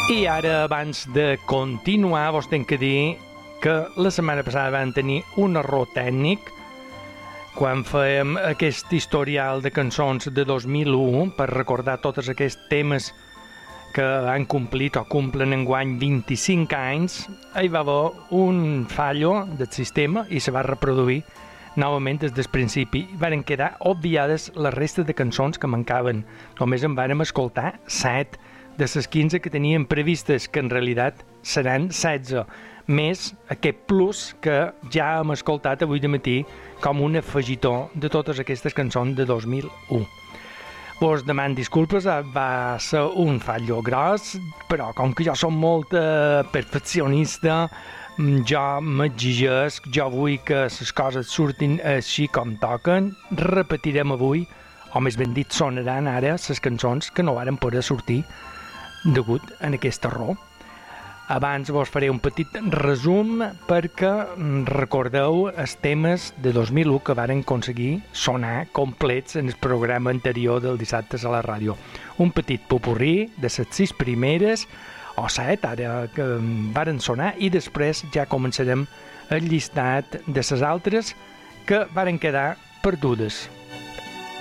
I ara, abans de continuar, vos tenc que dir que la setmana passada vam tenir un error tècnic quan fèiem aquest historial de cançons de 2001 per recordar tots aquests temes que han complit o complen enguany 25 anys. Hi va haver un fallo del sistema i se va reproduir novament des del principi. Varen quedar obviades les restes de cançons que mancaven. Només en vàrem escoltar 7 de les 15 que teníem previstes, que en realitat seran 16, més aquest plus que ja hem escoltat avui de matí com un afegitó de totes aquestes cançons de 2001. Vos deman disculpes, va ser un fallo gros, però com que jo som molt perfeccionista, jo m'exigesc, jo vull que les coses surtin així com toquen. Repetirem avui, o més ben dit, sonaran ara les cançons que no varen poder sortir degut a aquest error. Abans vos faré un petit resum perquè recordeu els temes de 2001 que varen aconseguir sonar complets en el programa anterior del dissabte a la ràdio. Un petit popurrí de les 6 primeres, o 7 ara que varen sonar, i després ja començarem el llistat de les altres que varen quedar perdudes.